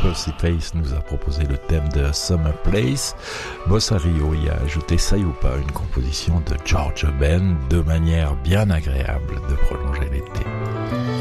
Percy Pace nous a proposé le thème de Summer Place. Bossa Rio y a ajouté Sayupa, une composition de George Ben, de manière bien agréable de prolonger.